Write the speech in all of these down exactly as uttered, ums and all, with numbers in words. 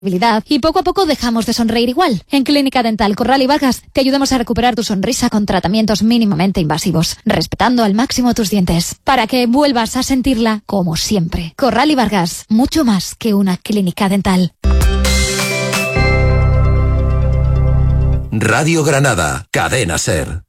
y poco a poco dejamos de sonreír igual. En Clínica Dental Corral y Vargas te ayudamos a recuperar tu sonrisa con tratamientos mínimamente invasivos, respetando al máximo tus dientes, para que vuelvas a sentirla como siempre. Corral y Vargas, mucho más que una clínica dental. Radio Granada, Cadena SER.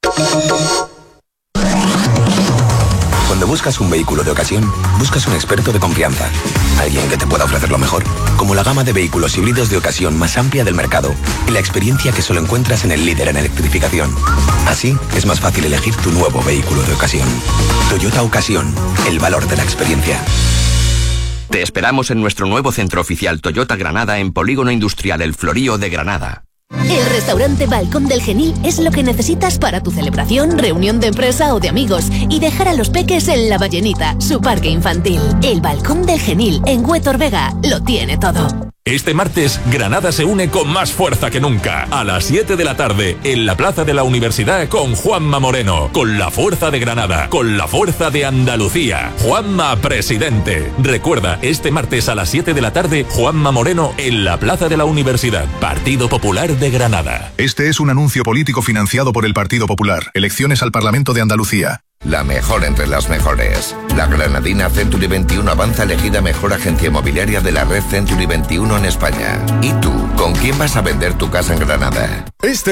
Cuando buscas un vehículo de ocasión, buscas un experto de confianza. Alguien que te pueda ofrecer lo mejor, como la gama de vehículos híbridos de ocasión más amplia del mercado y la experiencia que solo encuentras en el líder en electrificación. Así, es más fácil elegir tu nuevo vehículo de ocasión. Toyota Ocasión, el valor de la experiencia. Te esperamos en nuestro nuevo centro oficial Toyota Granada en Polígono Industrial El Florío de Granada. El restaurante Balcón del Genil es lo que necesitas para tu celebración, reunión de empresa o de amigos y dejar a los peques en La Ballenita, su parque infantil. El Balcón del Genil en Huétor Vega lo tiene todo. Este martes, Granada se une con más fuerza que nunca. A las siete de la tarde, en la Plaza de la Universidad con Juanma Moreno. Con la fuerza de Granada, con la fuerza de Andalucía. Juanma Presidente. Recuerda, este martes a las siete de la tarde, Juanma Moreno en la Plaza de la Universidad. Partido Popular de Granada. Este es un anuncio político financiado por el Partido Popular. Elecciones al Parlamento de Andalucía. La mejor entre las mejores. La granadina Century veintiuno avanza elegida mejor agencia inmobiliaria de la red Century veintiuno en España. ¿Y tú, con quién vas a vender tu casa en Granada? Este